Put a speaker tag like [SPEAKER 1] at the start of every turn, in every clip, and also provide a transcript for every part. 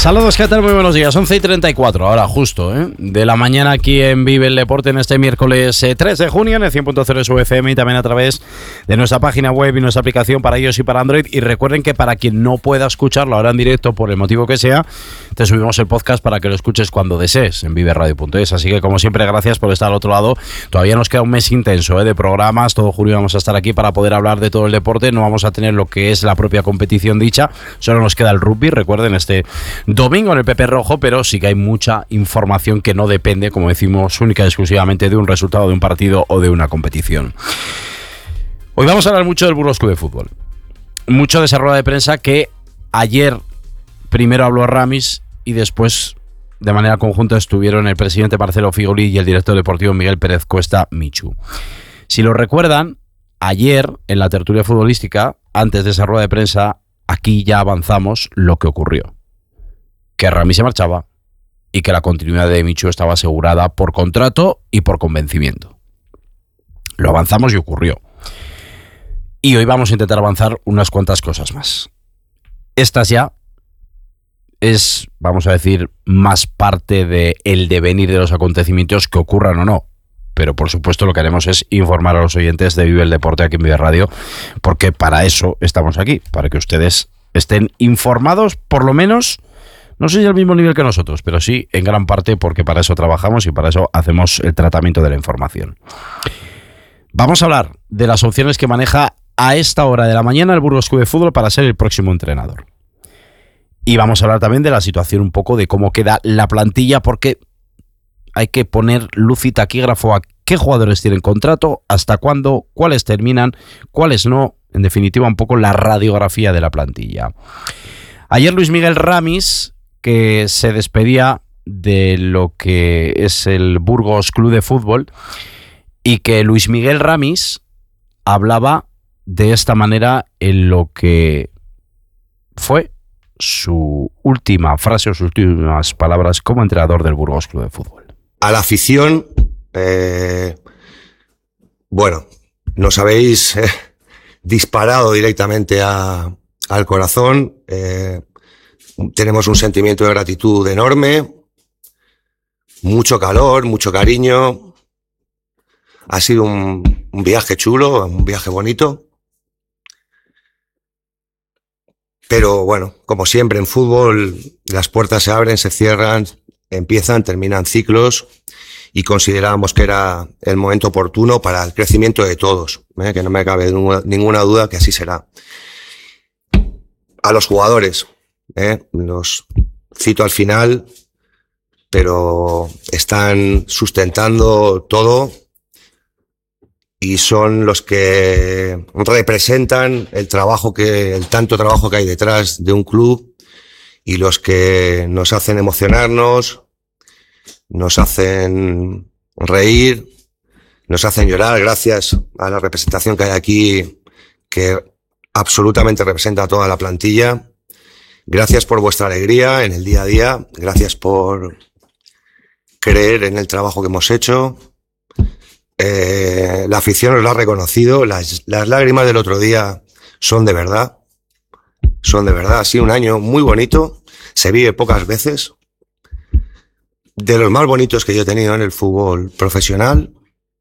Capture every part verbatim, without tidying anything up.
[SPEAKER 1] Saludos, ¿qué tal? Muy buenos días, once y treinta y cuatro, ahora justo, ¿eh? de la mañana aquí en Vive el Deporte en este miércoles eh, tres de junio en el cien punto cero S U F M y también a través de nuestra página web y nuestra aplicación para iOS y para Android. Y recuerden que para quien no pueda escucharlo ahora en directo por el motivo que sea, te subimos el podcast para que lo escuches cuando desees en vive radio punto es. Así que como siempre, gracias por estar al otro lado. Todavía nos queda un mes intenso ¿eh? de programas, todo julio vamos a estar aquí para poder hablar de todo el deporte. No vamos a tener lo que es la propia competición dicha, solo nos queda el rugby, recuerden, este domingo en el Pepe Rojo, pero sí que hay mucha información que no depende, como decimos, única y exclusivamente de un resultado de un partido o de una competición. Hoy vamos a hablar mucho del Burgos Club de Fútbol, mucho de esa rueda de prensa que ayer primero habló Ramis y después de manera conjunta estuvieron el presidente Marcelo Figoli y el director deportivo Miguel Pérez Cuesta Michu. Si lo recuerdan, ayer en la tertulia futbolística, antes de esa rueda de prensa, aquí ya avanzamos lo que ocurrió. Que Ramis se marchaba y que la continuidad de Michu estaba asegurada por contrato y por convencimiento. Lo avanzamos y ocurrió. Y hoy vamos a intentar avanzar unas cuantas cosas más. Estas ya es, vamos a decir, más parte del devenir de los acontecimientos que ocurran o no. Pero por supuesto lo que haremos es informar a los oyentes de Vive el Deporte aquí en Vive Radio, porque para eso estamos aquí, para que ustedes estén informados, por lo menos, no sé si al mismo nivel que nosotros, pero sí en gran parte, porque para eso trabajamos y para eso hacemos el tratamiento de la información. Vamos a hablar de las opciones que maneja a esta hora de la mañana el Burgos Club de Fútbol para ser el próximo entrenador. Y vamos a hablar también de la situación un poco de cómo queda la plantilla, porque hay que poner luz y taquígrafo a qué jugadores tienen contrato, hasta cuándo, cuáles terminan, cuáles no, en definitiva un poco la radiografía de la plantilla. Ayer Luis Miguel Ramis, que se despedía de lo que es el Burgos Club de Fútbol, y que Luis Miguel Ramis hablaba de esta manera en lo que fue su última frase o sus últimas palabras como entrenador del Burgos Club de Fútbol.
[SPEAKER 2] A la afición, eh, bueno, nos habéis eh, disparado directamente a, al corazón. Eh, tenemos un sentimiento de gratitud enorme, mucho calor, mucho cariño. Ha sido un, un viaje chulo, un viaje bonito. Pero bueno, como siempre en fútbol, las puertas se abren, se cierran, empiezan, terminan ciclos, y considerábamos que era el momento oportuno para el crecimiento de todos, ¿eh? Que no me cabe ninguna, ninguna duda que así será. A los jugadores, ¿eh? Los cito al final, pero están sustentando todo y son los que representan el trabajo que, el tanto trabajo que hay detrás de un club, y los que nos hacen emocionarnos, nos hacen reír, nos hacen llorar, gracias a la representación que hay aquí, que absolutamente representa a toda la plantilla. Gracias por vuestra alegría en el día a día, gracias por creer en el trabajo que hemos hecho. Eh, la afición os lo ha reconocido, las, las lágrimas del otro día son de verdad, son de verdad. Ha sido un año muy bonito, se vive pocas veces, de los más bonitos que yo he tenido en el fútbol profesional,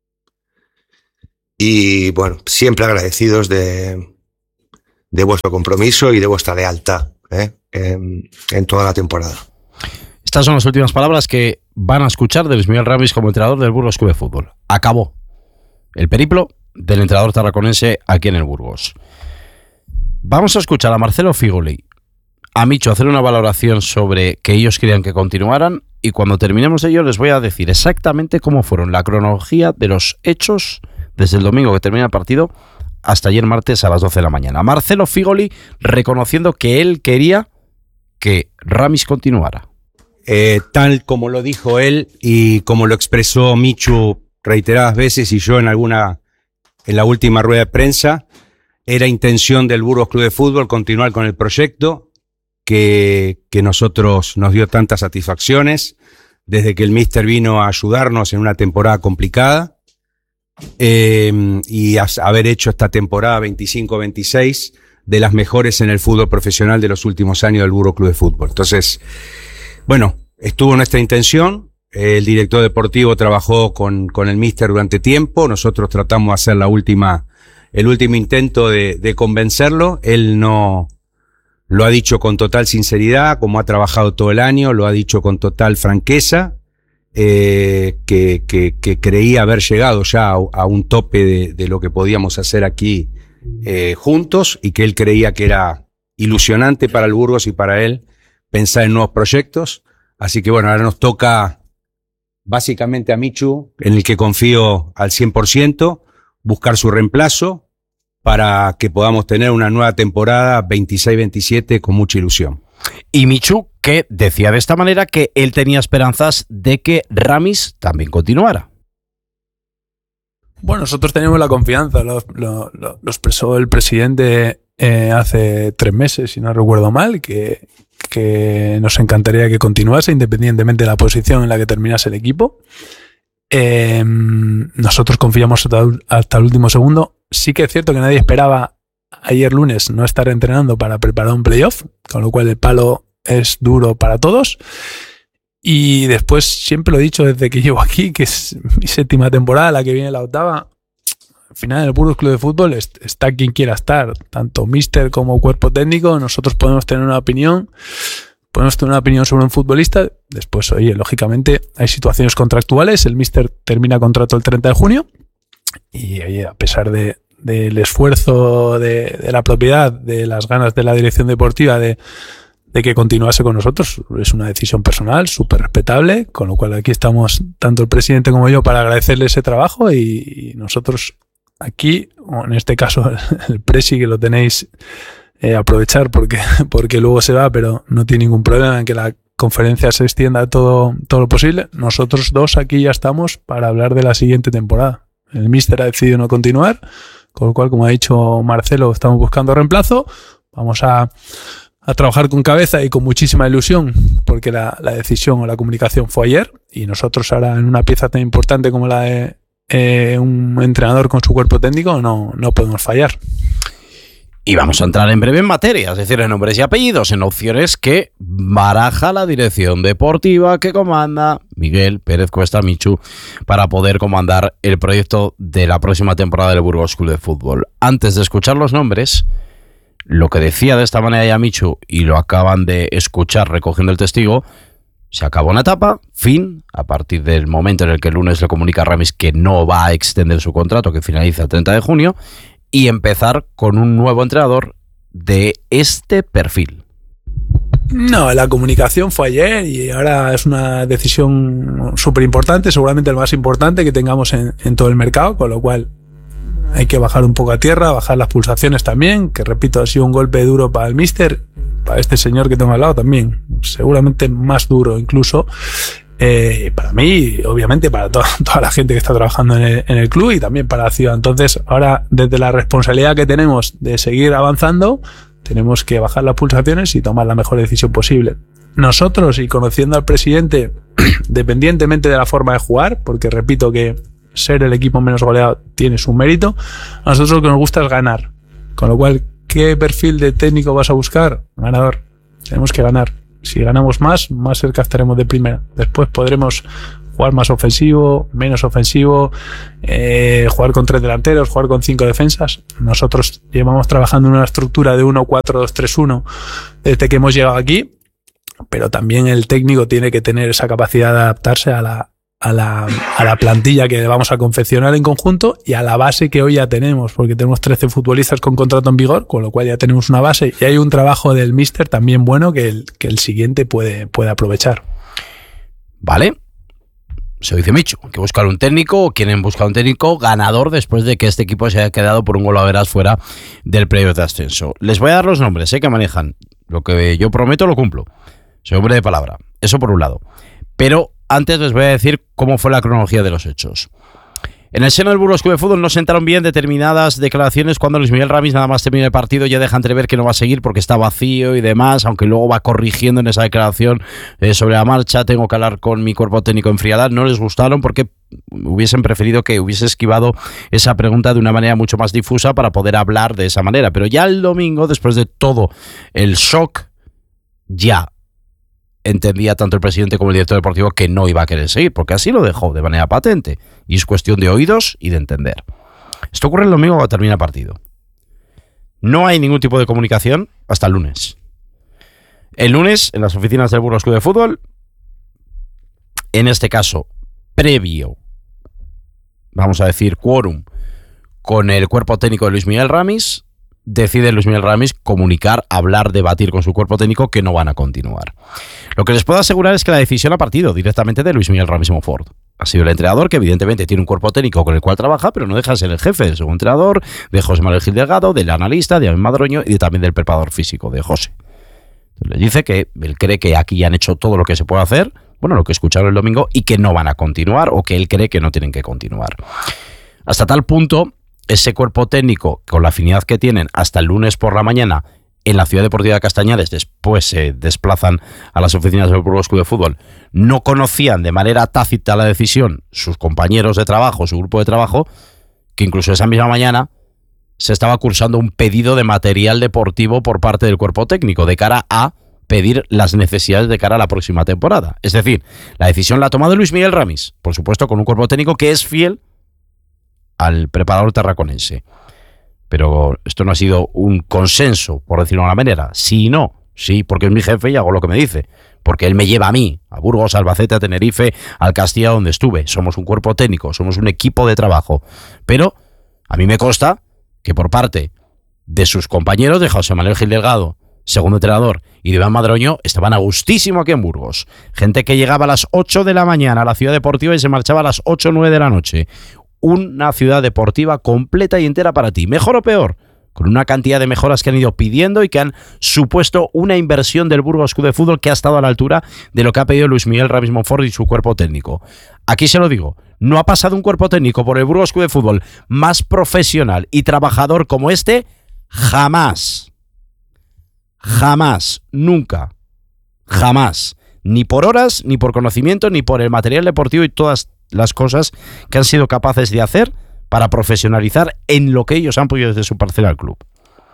[SPEAKER 2] y bueno, siempre agradecidos de, de vuestro compromiso y de vuestra lealtad, ¿eh? en, en toda la temporada.
[SPEAKER 1] Estas son las últimas palabras que van a escuchar de Luis Miguel Ramis como entrenador del Burgos Club de Fútbol. Acabó el periplo del entrenador tarraconense aquí en el Burgos. Vamos a escuchar a Marcelo Figoli, a Michu, hacer una valoración sobre que ellos querían que continuaran, y cuando terminemos de ello les voy a decir exactamente cómo fueron la cronología de los hechos desde el domingo que termina el partido hasta ayer martes a las doce de la mañana. Marcelo Figoli reconociendo que él quería que Ramis continuara.
[SPEAKER 3] Eh, tal como lo dijo él y como lo expresó Michu reiteradas veces, y yo en alguna en la última rueda de prensa, era intención del Burgos Club de Fútbol continuar con el proyecto que, que nosotros nos dio tantas satisfacciones desde que el míster vino a ayudarnos en una temporada complicada, eh, y a, haber hecho esta temporada veinticinco veintiséis de las mejores en el fútbol profesional de los últimos años del Burgos Club de Fútbol. Entonces, bueno, estuvo nuestra intención. El director deportivo trabajó con, con el míster durante tiempo. Nosotros tratamos de hacer la última, el último intento de, de convencerlo. Él no lo ha dicho con total sinceridad, como ha trabajado todo el año, lo ha dicho con total franqueza, eh, que, que, que creía haber llegado ya a, a un tope de, de lo que podíamos hacer aquí eh, juntos, y que él creía que era ilusionante para el Burgos y para él pensar en nuevos proyectos. Así que bueno, ahora nos toca básicamente a Michu, en el que confío al cien por ciento, buscar su reemplazo para que podamos tener una nueva temporada veintiséis veintisiete con mucha ilusión.
[SPEAKER 1] Y Michu, que decía de esta manera que él tenía esperanzas de que Ramis también continuara.
[SPEAKER 4] Bueno, nosotros tenemos la confianza, lo, lo, lo, lo expresó el presidente eh, hace tres meses, si no recuerdo mal, que, que nos encantaría que continuase independientemente de la posición en la que terminase el equipo. Eh, nosotros confiamos hasta, hasta el último segundo. Sí que es cierto que nadie esperaba ayer lunes no estar entrenando para preparar un playoff, con lo cual el palo es duro para todos. Y después, siempre lo he dicho desde que llevo aquí, que es mi séptima temporada, la que viene la octava. Al final, en el Burgos Club de Fútbol está quien quiera estar, tanto míster como cuerpo técnico. Nosotros podemos tener una opinión, podemos tener una opinión sobre un futbolista. Después, oye, lógicamente hay situaciones contractuales. El míster termina contrato el treinta de junio. Y oye, a pesar de, del esfuerzo de, de la propiedad, de las ganas de la dirección deportiva de, de que continuase con nosotros, es una decisión personal, súper respetable, con lo cual aquí estamos tanto el presidente como yo para agradecerle ese trabajo, y, y nosotros aquí, en este caso el presi, que lo tenéis, eh, aprovechar porque, porque luego se va, pero no tiene ningún problema en que la conferencia se extienda todo, todo lo posible. Nosotros dos aquí ya estamos para hablar de la siguiente temporada. El míster ha decidido no continuar, con lo cual, como ha dicho Marcelo, estamos buscando reemplazo. Vamos a, a trabajar con cabeza y con muchísima ilusión, porque la, la decisión o la comunicación fue ayer, y nosotros ahora, en una pieza tan importante como la de eh, un entrenador con su cuerpo técnico, no, no podemos fallar.
[SPEAKER 1] Y vamos a entrar en breve en materia, es decir, en nombres y apellidos, en opciones que baraja la dirección deportiva que comanda Miguel Pérez Cuesta Michu para poder comandar el proyecto de la próxima temporada del Burgos Club de Fútbol. Antes de escuchar los nombres, lo que decía de esta manera ya Michu, y lo acaban de escuchar recogiendo el testigo, se acabó una etapa, fin, a partir del momento en el que el lunes le comunica a Ramis que no va a extender su contrato, que finaliza el treinta de junio, y empezar con un nuevo entrenador de este perfil.
[SPEAKER 4] No, la comunicación fue ayer y ahora es una decisión súper importante, seguramente el más importante que tengamos en, en todo el mercado, con lo cual hay que bajar un poco a tierra, bajar las pulsaciones también, que repito, ha sido un golpe duro para el míster, para este señor que tengo al lado también, seguramente más duro incluso. Eh, para mí, obviamente para to- toda la gente que está trabajando en el, en el club, y también para la ciudad. Entonces, ahora, desde la responsabilidad que tenemos de seguir avanzando, tenemos que bajar las pulsaciones y tomar la mejor decisión posible. Nosotros, y conociendo al presidente, dependientemente de la forma de jugar, porque repito que ser el equipo menos goleado tiene su mérito, a nosotros lo que nos gusta es ganar. Con lo cual, ¿qué perfil de técnico vas a buscar? Ganador. Tenemos que ganar. Si ganamos más, más cerca estaremos de primera. Después podremos jugar más ofensivo, menos ofensivo, eh, jugar con tres delanteros, jugar con cinco defensas. Nosotros llevamos trabajando en una estructura de uno cuatro dos tres uno desde que hemos llegado aquí, pero también el técnico tiene que tener esa capacidad de adaptarse a la, a la, a la plantilla que vamos a confeccionar en conjunto y a la base que hoy ya tenemos, porque tenemos trece futbolistas con contrato en vigor, con lo cual ya tenemos una base y hay un trabajo del míster también bueno que el, que el siguiente puede, puede aprovechar.
[SPEAKER 1] Vale. Se dice Michu, hay que buscar un técnico, o quieren buscar un técnico ganador después de que este equipo se haya quedado por un gol a veras fuera del playoff de ascenso. Les voy a dar los nombres, sé que manejan. Lo que yo prometo lo cumplo. Soy hombre de palabra. Eso por un lado. Pero antes les voy a decir cómo fue la cronología de los hechos. En el seno del Burgos Club de Fútbol no sentaron bien determinadas declaraciones cuando Luis Miguel Ramis, nada más termina el partido, ya deja entrever que no va a seguir porque está vacío y demás, aunque luego va corrigiendo en esa declaración eh, sobre la marcha. Tengo que hablar con mi cuerpo técnico en frialdad. No les gustaron porque hubiesen preferido que hubiese esquivado esa pregunta de una manera mucho más difusa para poder hablar de esa manera. Pero ya el domingo, después de todo el shock, ya entendía tanto el presidente como el director deportivo que no iba a querer seguir, porque así lo dejó de manera patente. Y es cuestión de oídos y de entender. Esto ocurre el domingo cuando termina el partido. No hay ningún tipo de comunicación hasta el lunes. El lunes, en las oficinas del Burgos Club de Fútbol, en este caso, previo, vamos a decir, quórum, con el cuerpo técnico de Luis Miguel Ramis, decide Luis Miguel Ramis comunicar, hablar, debatir con su cuerpo técnico que no van a continuar. Lo que les puedo asegurar es que la decisión ha partido directamente de Luis Miguel Ramis Monfort. Ha sido el entrenador que evidentemente tiene un cuerpo técnico con el cual trabaja, pero no deja de ser el jefe del segundo entrenador, de José Manuel Gil Delgado, del analista, de Abel Madroño y también del preparador físico, de José. Entonces les dice que él cree que aquí ya han hecho todo lo que se puede hacer, bueno, lo que escucharon el domingo, y que no van a continuar, o que él cree que no tienen que continuar. Hasta tal punto, ese cuerpo técnico, con la afinidad que tienen, hasta el lunes por la mañana en la Ciudad Deportiva de Castañares, después se desplazan a las oficinas del Burgos Club de Fútbol, no conocían de manera tácita la decisión sus compañeros de trabajo, su grupo de trabajo, que incluso esa misma mañana se estaba cursando un pedido de material deportivo por parte del cuerpo técnico de cara a pedir las necesidades de cara a la próxima temporada. Es decir, la decisión la ha tomado Luis Miguel Ramis, por supuesto con un cuerpo técnico que es fiel al preparador tarraconense. Pero esto no ha sido un consenso, por decirlo de una manera. Sí y no. Sí, porque es mi jefe y hago lo que me dice. Porque él me lleva a mí, a Burgos, a Albacete, a Tenerife, al Castilla, donde estuve. Somos un cuerpo técnico, somos un equipo de trabajo. Pero a mí me consta que por parte de sus compañeros, de José Manuel Gil Delgado, segundo entrenador, y de Iván Madroño, estaban a gustísimo aquí en Burgos. Gente que llegaba a las ocho de la mañana a la Ciudad Deportiva y se marchaba a las ocho o nueve de la noche. Una ciudad deportiva completa y entera para ti, mejor o peor, con una cantidad de mejoras que han ido pidiendo y que han supuesto una inversión del Burgos Club de Fútbol que ha estado a la altura de lo que ha pedido Luis Miguel Ramis Monfort y su cuerpo técnico. Aquí se lo digo, no ha pasado un cuerpo técnico por el Burgos Club de Fútbol más profesional y trabajador como este, jamás, jamás, nunca, jamás, ni por horas, ni por conocimiento, ni por el material deportivo y todas las cosas que han sido capaces de hacer para profesionalizar en lo que ellos han podido desde su parcela al club.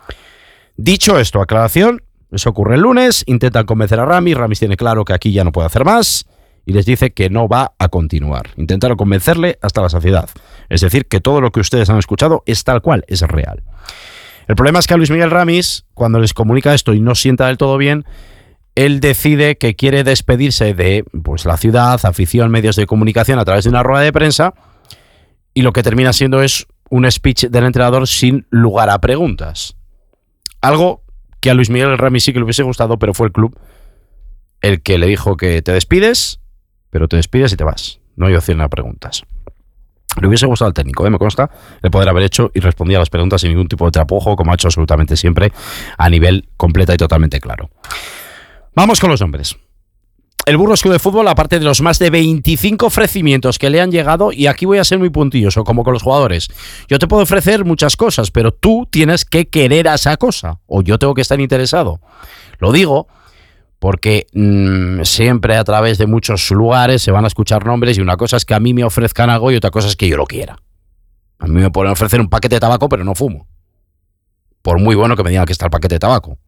[SPEAKER 1] Dicho esto, aclaración, eso ocurre el lunes, intentan convencer a Ramis, Ramis tiene claro que aquí ya no puede hacer más y les dice que no va a continuar. Intentaron convencerle hasta la saciedad. Es decir, que todo lo que ustedes han escuchado es tal cual, es real. El problema es que a Luis Miguel Ramis, cuando les comunica esto y no sienta del todo bien, él decide que quiere despedirse de pues, la ciudad, afición, medios de comunicación a través de una rueda de prensa y lo que termina siendo es un speech del entrenador sin lugar a preguntas. Algo que a Luis Miguel Ramis sí que le hubiese gustado, pero fue el club el que le dijo que te despides, pero te despides y te vas. No hay opción a preguntas. Le hubiese gustado al técnico, ¿eh? Me consta, el poder haber hecho y respondía a las preguntas sin ningún tipo de trapujo, como ha hecho absolutamente siempre, a nivel completa y totalmente claro. Vamos con los nombres. El Burgos Club de Fútbol, aparte de los más de veinticinco ofrecimientos que le han llegado, y aquí voy a ser muy puntilloso, como con los jugadores. Yo te puedo ofrecer muchas cosas, pero tú tienes que querer a esa cosa, o yo tengo que estar interesado. Lo digo porque mmm, siempre a través de muchos lugares se van a escuchar nombres y una cosa es que a mí me ofrezcan algo y otra cosa es que yo lo quiera. A mí me pueden ofrecer un paquete de tabaco, pero no fumo. Por muy bueno que me digan que está el paquete de tabaco.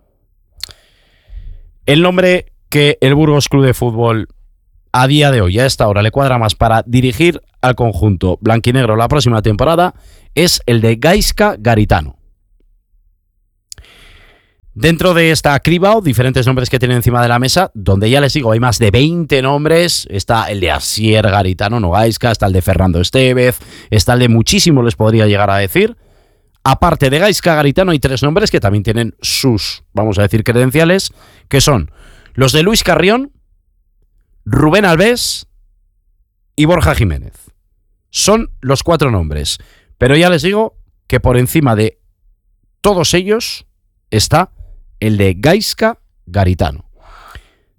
[SPEAKER 1] El nombre que el Burgos Club de Fútbol a día de hoy, a esta hora, le cuadra más para dirigir al conjunto blanquinegro la próxima temporada es el de Gaizka Garitano. Dentro de esta criba, diferentes nombres que tienen encima de la mesa, donde ya les digo, hay más de veinte nombres. Está el de Asier Garitano, no Gaizka, está el de Fernando Estevez, está el de muchísimos, les podría llegar a decir. Aparte de Gaizka Garitano, hay tres nombres que también tienen sus, vamos a decir, credenciales, que son los de Luis Carrión, Rubén Alves y Borja Jiménez. Son los cuatro nombres. Pero ya les digo que por encima de todos ellos está el de Gaizka Garitano.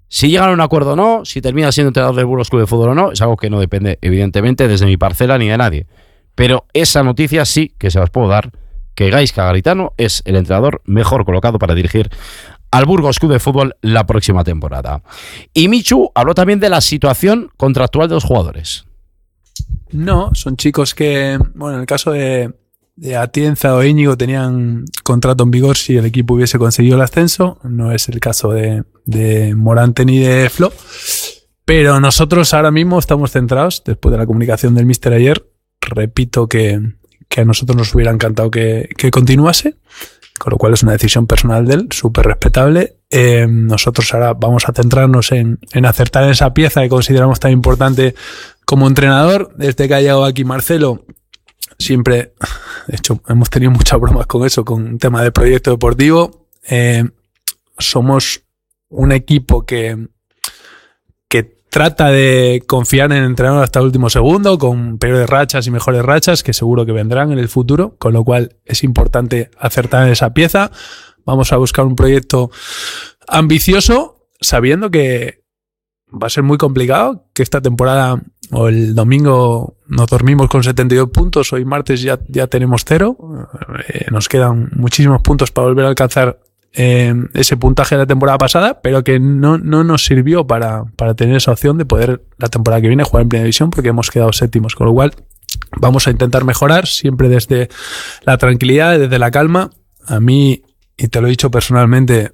[SPEAKER 1] Si llegan a un acuerdo o no, si termina siendo entrenador del Burgos Club de Fútbol o no, es algo que no depende, evidentemente, desde mi parcela ni de nadie. Pero esa noticia sí que se las puedo dar, que Gaizka Garitano es el entrenador mejor colocado para dirigir al Burgos Club de Fútbol la próxima temporada. Y Michu habló también de la situación contractual de los jugadores.
[SPEAKER 4] No, son chicos que, bueno, en el caso de, de Atienza o Íñigo tenían contrato en vigor si el equipo hubiese conseguido el ascenso. No es el caso de, de Morante ni de Flo. Pero nosotros ahora mismo estamos centrados, después de la comunicación del míster ayer, repito que, que a nosotros nos hubiera encantado que, que continuase, con lo cual es una decisión personal de él, súper respetable. Eh, nosotros ahora vamos a centrarnos en, en acertar en esa pieza que consideramos tan importante como entrenador. Desde que ha llegado aquí Marcelo, siempre, de hecho, hemos tenido muchas bromas con eso, con un tema de proyecto deportivo. Eh, somos un equipo que, que trata de confiar en el entrenador hasta el último segundo, con peores rachas y mejores rachas, que seguro que vendrán en el futuro, con lo cual es importante acertar en esa pieza. Vamos a buscar un proyecto ambicioso, sabiendo que va a ser muy complicado, que esta temporada o el domingo nos dormimos con setenta y dos puntos, hoy martes ya, ya tenemos cero, eh, nos quedan muchísimos puntos para volver a alcanzar eh, ese puntaje de la temporada pasada, pero que no, no nos sirvió para, para tener esa opción de poder la temporada que viene jugar en Primera División, porque hemos quedado séptimos, con lo cual vamos a intentar mejorar siempre desde la tranquilidad, desde la calma. A mí, y te lo he dicho personalmente,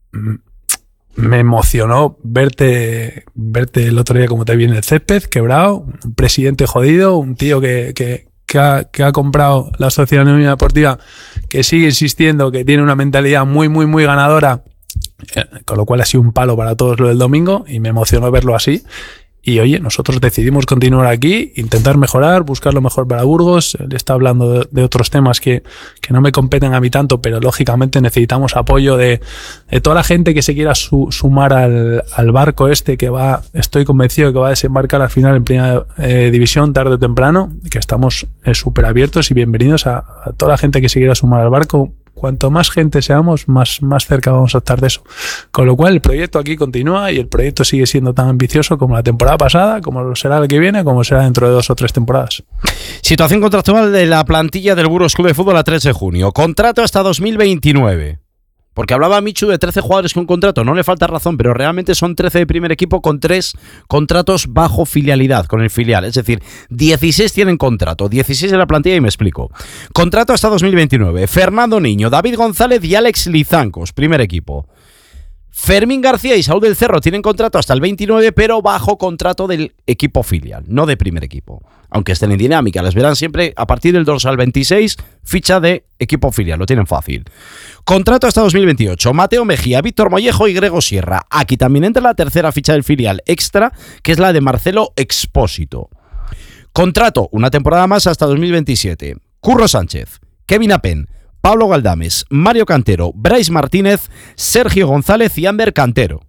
[SPEAKER 4] me emocionó verte verte el otro día como te vi en el césped, quebrado, un presidente jodido, un tío que, que, que, ha, que ha comprado la Sociedad Anónima Deportiva, que sigue insistiendo, que tiene una mentalidad muy, muy, muy ganadora, eh, con lo cual ha sido un palo para todos lo del domingo y me emocionó verlo así. Y oye, nosotros decidimos continuar aquí, intentar mejorar, buscar lo mejor para Burgos. Él está hablando de, de otros temas que, que no me competen a mí tanto, pero lógicamente necesitamos apoyo de, de toda la gente que se quiera su, sumar al, al barco este que va, estoy convencido de que va a desembarcar al final en Primera eh, División tarde o temprano, que estamos eh, súper abiertos y bienvenidos a, a toda la gente que se quiera sumar al barco. Cuanto más gente seamos, más, más cerca vamos a estar de eso. Con lo cual el proyecto aquí continúa y el proyecto sigue siendo tan ambicioso como la temporada pasada, como lo será el que viene, como será dentro de dos o tres temporadas.
[SPEAKER 1] Situación contractual de la plantilla del Burgos Club de Fútbol a tres de junio. Contrato hasta dos mil veintinueve. Porque hablaba Michu de trece jugadores con contrato, no le falta razón, pero realmente son trece de primer equipo con tres contratos bajo filialidad, con el filial. Es decir, dieciséis tienen contrato, dieciséis en la plantilla y me explico. Contrato hasta dos mil veintinueve. Fernando Niño, David González y Alex Lizancos, primer equipo. Fermín García y Saúl del Cerro tienen contrato hasta el veintinueve, pero bajo contrato del equipo filial, no de primer equipo. Aunque estén en dinámica, les verán siempre a partir del dorsal veintiséis, ficha de equipo filial, lo tienen fácil. Contrato hasta dos mil veintiocho, Mateo Mejía, Víctor Mollejo y Grego Sierra. Aquí también entra la tercera ficha del filial extra, que es la de Marcelo Expósito. Contrato, una temporada más hasta dos mil veintisiete. Curro Sánchez, Kevin Apen, Pablo Galdames, Mario Cantero, Brais Martínez, Sergio González y Ander Cantero.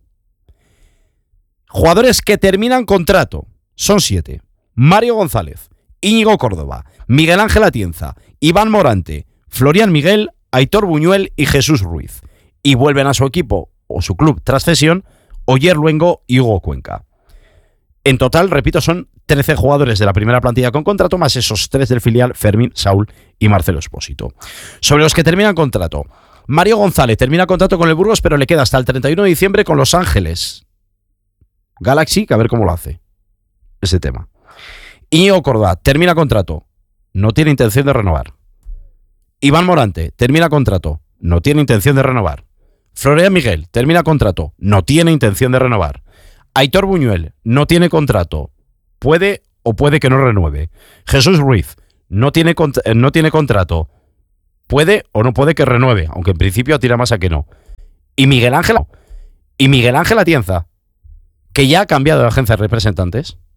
[SPEAKER 1] Jugadores que terminan contrato, son siete. Mario González, Íñigo Córdoba, Miguel Ángel Atienza, Iván Morante, Florian Miguel, Aitor Buñuel y Jesús Ruiz. Y vuelven a su equipo o su club tras cesión Oyer Luengo y Hugo Cuenca. En total, repito, son trece jugadores de la primera plantilla con contrato, más esos tres del filial, Fermín, Saúl y Marcelo Expósito. Sobre los que terminan contrato, Mario González termina contrato con el Burgos, pero le queda hasta el treinta y uno de diciembre con Los Ángeles Galaxy, que a ver cómo lo hace ese tema. Íñigo Córdoba termina contrato, no tiene intención de renovar. Iván Morante termina contrato, no tiene intención de renovar. Florian Miguel termina contrato, no tiene intención de renovar. Aitor Buñuel no tiene contrato, puede o puede que no renueve. Jesús Ruiz no tiene, cont- no tiene contrato, puede o no puede que renueve, aunque en principio tira más a que no. Y Miguel Ángel y Miguel Ángel Atienza, que ya ha cambiado de agencia de representantes.